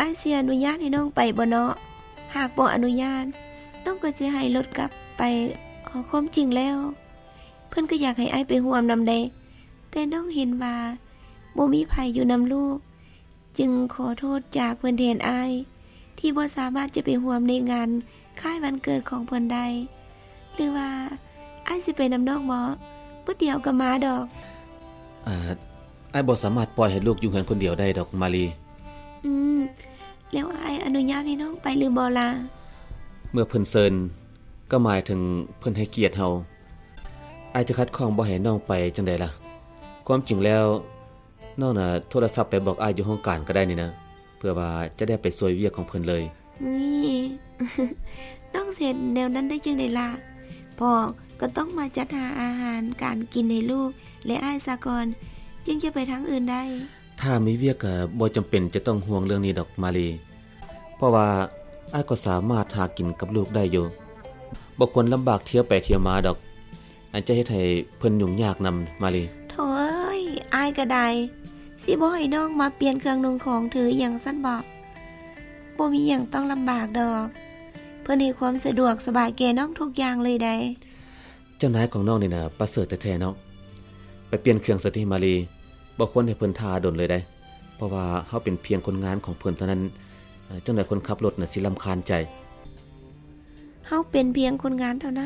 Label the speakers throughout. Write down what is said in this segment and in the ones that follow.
Speaker 1: ายสิอนุญาตให้น้องไปบ่เนาะหากบ่อนุญาตน้องก็สิให้รถกลับไปความจริงแล้วเพิ่นก็อยากให้อ้ายไปร่วมนำแดแต่น้องเห็นว่าบ่มีไผอยู่นำลูกจึงขอโทษจากเพิ่นแทนอ้ายที่บ่สามารถจะไปร่วมในงานคล้ายวันเกิดของเพิ่นได้หรือว่าอ้ายสิไปนำน้องบ่ปึ๊ดเดียวก็มาดอก
Speaker 2: อ้ายบ่สามารถปล่อยให้ลูกอยู่เฮือนคนเดียวได้ดอกมาลี
Speaker 1: แล้วอ้ายอนุญาตให้น้องไปหรือบ่ล่ะ
Speaker 2: เมื่อเพิ่นเชิญก็หมายถึงเพิ่นให้เกียรติเฮาอ้ายจะคัดข้องบ่ให้น้องไปจังได๋ล่ะความจริงแล้วน้องน่ะโทรศัพท์ไปบอกอ้ายอยู่ห้องการก็ได้นี่นะเพื่อว่าจะได้ไปช่วยเวียกของเพิ่นเลย
Speaker 1: นี่ น้องเสร็จแนวนั้นได้จังได๋ล่ะพ่อก็ต้องมาจัดหาอาหารการกินให้ลูกและอ้ายซะก่อนจึงจะไปทางอื่นได้
Speaker 2: ถ้ามีเวียกก็บ่จำเป็นจะต้องห่วงเรื่องนี้ดอกมาลีเพราะว่าอ้ายก็สามารถหากินกับลูกได้อยู่บ่ควรลำบากเที่ยวไปเที่ยวมาดอกอันจะเฮ็ดให้เพิ่นยุ่งยากนำมาลี
Speaker 1: โธ่เอ้ยอ้ายก็ได้สิบ่ให้น้องมาเปลี่ยนเครื่องนุ่งของถือหยังซั่นบ่บ่มีหยังต้องลำบากดอกเพิ่นให้ความสะดวกสบายแก่น้องทุกอย่างเลยได้
Speaker 2: เจ้านายของน้องนี่น่ะประเสริฐแท้ๆเนาะไปเปลี่ยนเครื่องซะที่มาลีบ่ควรให้เพิ่นท่าดนเลยได้เพราะว่าเฮาเป็นเพียงคนงานของเพิ่นเท่านั้นจังได๋คนขับรถน่ะสิรำคาญใจ
Speaker 1: เฮาเป็นเพียงคนงานเท่านั้น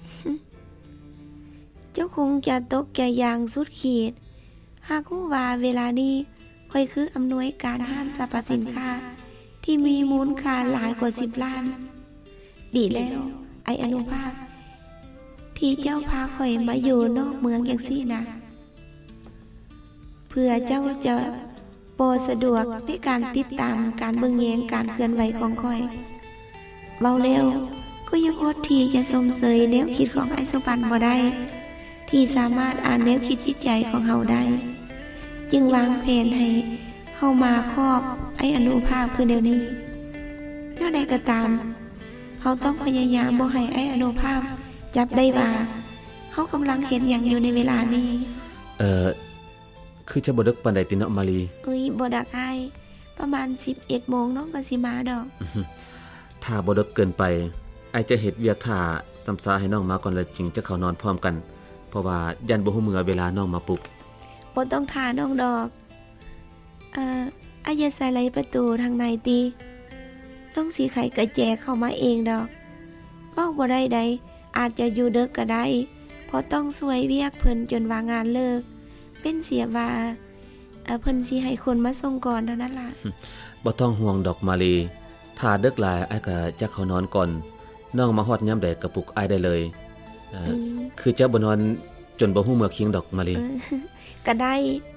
Speaker 1: เจ้าคงจะตกใจอย่างสุดขีดหากรู้ว่าเวลานี้ค่อยคืออำนวยการห้างสรรพสินค้าที่มีมูลค่าหลายกว่า10 ล้านดีแล้วไอ้อนุภาพที่เจ้าพาข่อยมาอยู่นอกเมืองอย่างซี่นะเพื่อเจ้าจะบ่สะดวกในการติดตามการเบิ่งแยงการเคลื่อนไหวของข่อยเว้าแล้วก็ยังอดที่จะสมเสยแนวคิดของไอ้สุวรรณบ่ได้ที่สามารถอ่านแนวคิดจิตใจของเฮาได้จึงวางแผนให้เฮามาครอบไอ้อนุภาพคือเดี๋ยวนี้แนวใดก็ตามเฮาต้องพยายามบ่ให้ไอ้อนุภาพจับได้ว่าเฮากำลังเห็นหยังอยู่ในเวลานี้
Speaker 2: คือจะบ่ดึกปานใดติเนาะมาลี
Speaker 1: บ่ดักอ้ายประมาณ 11 โมงน้องก็สิมาดอก
Speaker 2: ถ้าบ่ดึกเกินไปอ้ายจะเฮ็ดเวียกท่าซ้ำซาให้น้องมาก่อนแล้วจึงจะเข้านอนพร้อมกันเพราะว่ายันบ่ฮู้มื้อเวลาน้องมาปลุก
Speaker 1: บ่ต้องท่าน้องดอกอ้ายอย่าใส่ไหลประตูทางในติน้องสิไขกระแจเข้ามาเองดอกเว้าบ่ได้ใดอาจจะอยู่ดึกก็ได้เพราะต้องช่วยเวียกเพิ่นจนว่างานเลิกเป็นเสียว่าเพิ่นสิให้คนมาส่งก่อนเท่านั้นล่ะ
Speaker 2: บ่ต้องห่วงดอกมาลีถ้าดึกหลายอ้ายก็จะเข้านอนก่อนน้องมาฮอดยามใดก็ปลุกอ้ายได้เลยคือจะบ่นอนจนบ่ฮู้เมื่อคิงดอกมาลี
Speaker 1: ก็ได้